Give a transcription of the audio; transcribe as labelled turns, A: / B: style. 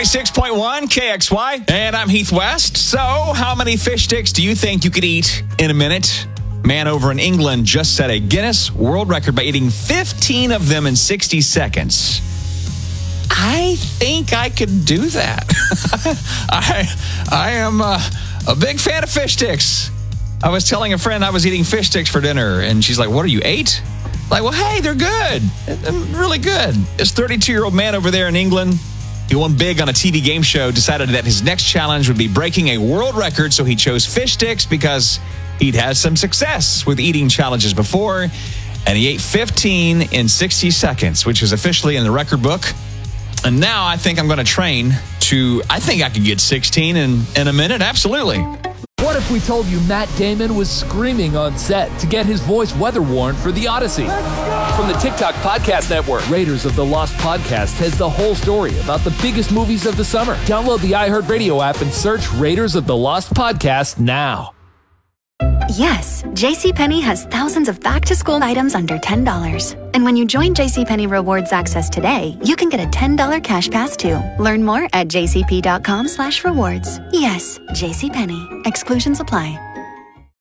A: 96.1 KXY, and I'm Heath West. So, how many fish sticks do you think you could eat in a minute? Man over in England just set a Guinness World Record by eating 15 of them in 60 seconds. I think I could do that. I am a big fan of fish sticks. I was telling a friend I was eating fish sticks for dinner, and she's like, "What are you, 8?" Like, well, hey, they're good. They're really good. This 32-year-old man over there in England, he won big on a TV game show, decided that his next challenge would be breaking a world record, so he chose fish sticks because he'd had some success with eating challenges before, and he ate 15 in 60 seconds, which is officially in the record book. And now I think I'm going to train to, I think I could get 16 in a minute. Absolutely.
B: What if we told you Matt Damon was screaming on set to get his voice weather warned for The Odyssey? From the TikTok Podcast Network, Raiders of the Lost Podcast has the whole story about the biggest movies of the summer. Download the iHeartRadio app and search Raiders of the Lost Podcast now.
C: Yes, JCPenney has thousands of back-to-school items under $10. And when you join JCPenney Rewards Access today, you can get a $10 cash pass too. Learn more at jcp.com/rewards. Yes, JCPenney. Exclusions apply.